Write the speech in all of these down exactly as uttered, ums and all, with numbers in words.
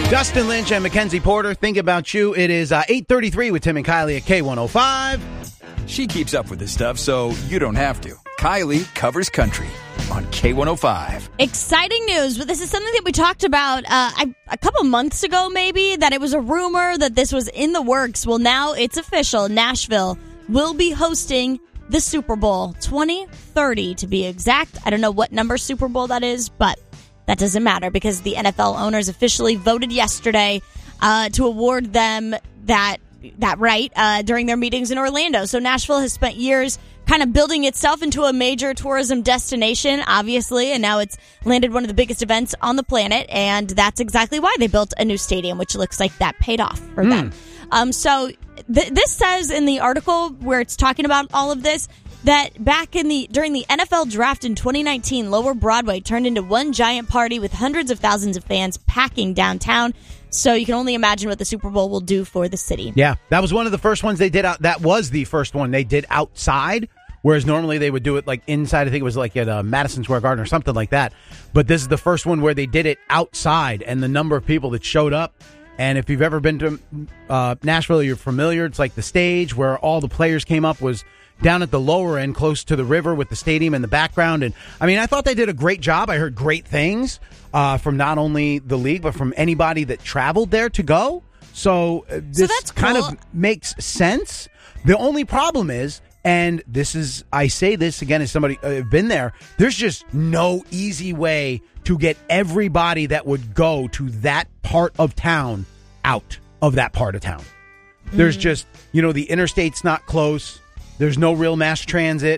Dustin Lynch and Mackenzie Porter, think about you. It is uh, eight thirty-three with Tim and Kylie at K one oh five. She keeps up with this stuff, so you don't have to. Kylie covers country on K one oh five. Exciting news, but this is something that we talked about uh, I, a couple months ago, maybe, that it was a rumor that this was in the works. Well, now it's official. Nashville will be hosting the Super Bowl twenty thirty, to be exact. I don't know what number Super Bowl that is, but that doesn't matter because the N F L owners officially voted yesterday uh, to award them that that right uh, during their meetings in Orlando. So Nashville has spent years kind of building itself into a major tourism destination, obviously, and now it's landed one of the biggest events on the planet, and that's exactly why they built a new stadium, which looks like that paid off for mm. them. Um, so th- this says in the article where it's talking about all of this, that back in the during the N F L draft in twenty nineteen, Lower Broadway turned into one giant party with hundreds of thousands of fans packing downtown. So you can only imagine what the Super Bowl will do for the city. Yeah, that was one of the first ones they did out. That was the first one they did outside, whereas normally they would do it like inside. I think it was like at uh, Madison Square Garden or something like that. But this is the first one where they did it outside, and the number of people that showed up. And if you've ever been to uh, Nashville, you're familiar. It's like the stage where all the players came up was down at the lower end, close to the river with the stadium in the background. And, I mean, I thought they did a great job. I heard great things uh, from not only the league, but from anybody that traveled there to go. So uh, this so that's kind cool. of makes sense. The only problem is, and this is, I say this again as somebody uh, been there, there's just no easy way to get everybody that would go to that part of town out of that part of town. Mm-hmm. There's just, you know, the interstate's not close. There's no real mass transit.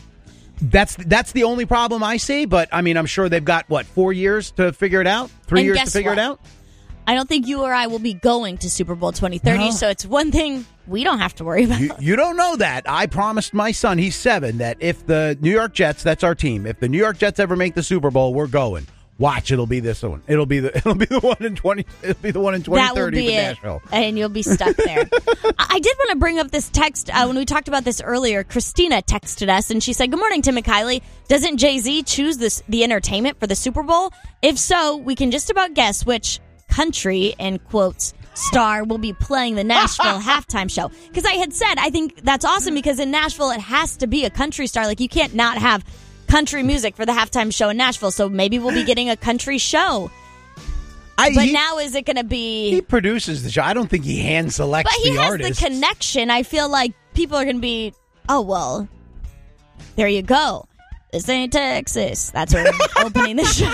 That's that's the only problem I see. But, I mean, I'm sure they've got, what, four years to figure it out? Three and years to figure what? it out? I don't think you or I will be going to Super Bowl twenty thirty, no. So it's one thing we don't have to worry about. You, you don't know that. I promised my son, he's seven, that if the New York Jets, that's our team, if the New York Jets ever make the Super Bowl, we're going. Watch, it'll be this one. It'll be the it'll be the one in twenty. It'll be the one in twenty thirty for Nashville, and you'll be stuck there. I did want to bring up this text uh, when we talked about this earlier. Christina texted us, and she said, "Good morning, Tim and Kylie. Doesn't Jay-Z choose this the entertainment for the Super Bowl? If so, we can just about guess which country in quotes star will be playing the Nashville halftime show." Because I had said I think that's awesome because in Nashville it has to be a country star. Like you can't not have country music for the halftime show in Nashville, so maybe we'll be getting a country show. I, but he, now is it going to be... He produces the show. I don't think he hand selects the artists. But he has artists. the connection. I feel like people are going to be, oh, well, there you go. This ain't Texas. That's where we're opening the show.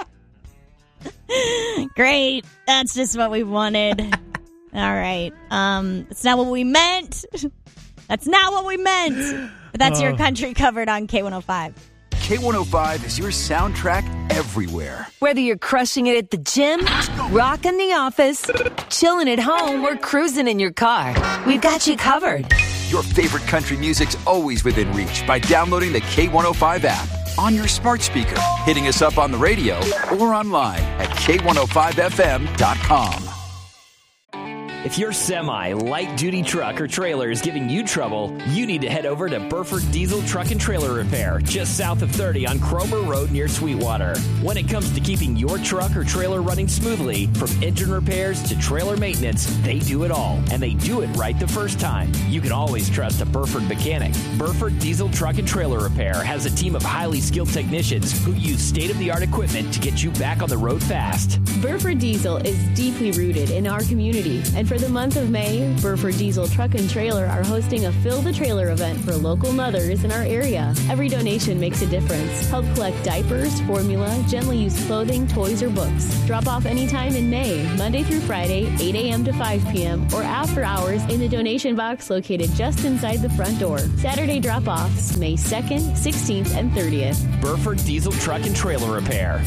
Great. That's just what we wanted. All right. Um, that's not what we meant. That's not what we meant. But that's uh. your country covered on K one oh five. K one oh five is your soundtrack everywhere. Whether you're crushing it at the gym, rocking the office, chilling at home, or cruising in your car, we've got you covered. Your favorite country music's always within reach by downloading the K one oh five app on your smart speaker, hitting us up on the radio, or online at K one oh five F M dot com. If your semi, light-duty truck or trailer is giving you trouble, you need to head over to Burford Diesel Truck and Trailer Repair, just south of thirty on Cromer Road near Sweetwater. When it comes to keeping your truck or trailer running smoothly, from engine repairs to trailer maintenance, they do it all, and they do it right the first time. You can always trust a Burford mechanic. Burford Diesel Truck and Trailer Repair has a team of highly skilled technicians who use state-of-the-art equipment to get you back on the road fast. Burford Diesel is deeply rooted in our community, and for For the month of May, Burford Diesel Truck and Trailer are hosting a Fill the Trailer event for local mothers in our area. Every donation makes a difference. Help collect diapers, formula, gently used clothing, toys, or books. Drop off anytime in May, Monday through Friday, eight a.m. to five p.m., or after hours in the donation box located just inside the front door. Saturday drop-offs, May second, sixteenth, and thirtieth. Burford Diesel Truck and Trailer Repair.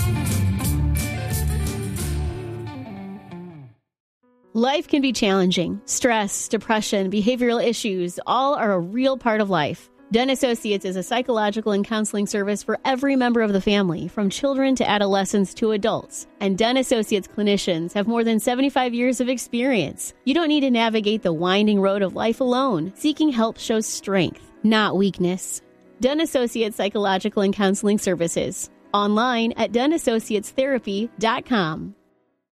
Life can be challenging. Stress, depression, behavioral issues, all are a real part of life. Dunn Associates is a psychological and counseling service for every member of the family, from children to adolescents to adults. And Dunn Associates clinicians have more than seventy-five years of experience. You don't need to navigate the winding road of life alone. Seeking help shows strength, not weakness. Dunn Associates Psychological and Counseling Services. Online at Dunn Associates Therapy dot com.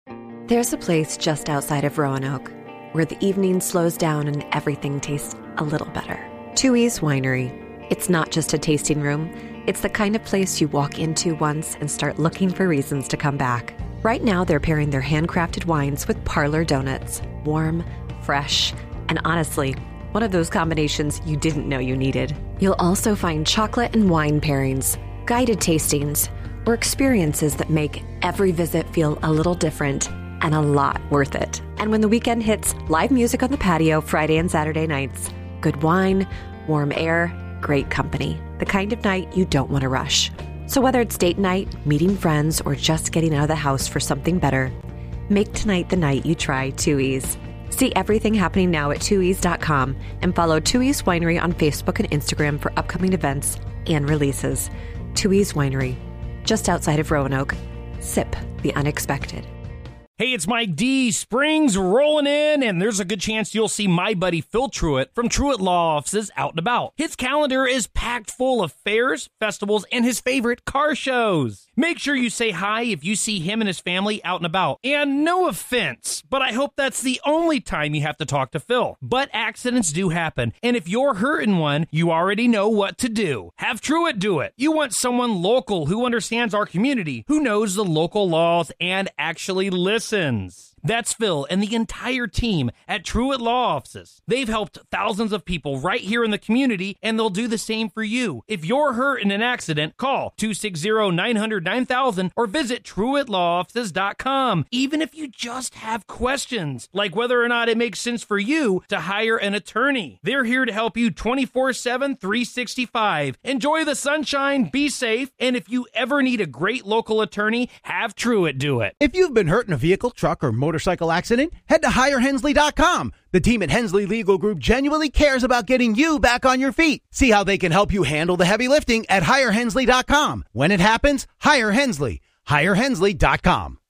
There's a place just outside of Roanoke where the evening slows down and everything tastes a little better. Tooheys Winery. It's not just a tasting room. It's the kind of place you walk into once and start looking for reasons to come back. Right now, they're pairing their handcrafted wines with parlor donuts. Warm, fresh, and honestly, one of those combinations you didn't know you needed. You'll also find chocolate and wine pairings, guided tastings, or experiences that make every visit feel a little different and a lot worth it. And when the weekend hits, live music on the patio Friday and Saturday nights. Good wine, warm air, great company. The kind of night you don't want to rush. So whether it's date night, meeting friends, or just getting out of the house for something better, make tonight the night you try Tooheys. See everything happening now at Tooheys dot com and follow Tooheys Winery on Facebook and Instagram for upcoming events and releases. Tooheys Winery, just outside of Roanoke. Sip the unexpected. Hey, it's Mike D. Spring's rolling in, and there's a good chance you'll see my buddy Phil Truitt from Truitt Law Offices out and about. His calendar is packed full of fairs, festivals, and his favorite car shows. Make sure you say hi if you see him and his family out and about. And no offense, but I hope that's the only time you have to talk to Phil. But accidents do happen, and if you're hurting one, you already know what to do. Have Truitt do it. You want someone local who understands our community, who knows the local laws, and actually listens. That's Phil and the entire team at Truitt Law Offices. They've helped thousands of people right here in the community, and they'll do the same for you. If you're hurt in an accident, call two six zero, nine hundred, nine thousand or visit Truitt Law Offices dot com. Even if you just have questions, like whether or not it makes sense for you to hire an attorney. They're here to help you twenty-four seven, three sixty-five. Enjoy the sunshine, be safe, and if you ever need a great local attorney, have Truitt do it. If you've been hurt in a vehicle, truck, or motorcycle accident, head to hire hensley dot com. The team at Hensley Legal Group genuinely cares about getting you back on your feet. See how they can help you handle the heavy lifting at hire hensley dot com. When it happens, hire Hensley. hire hensley dot com.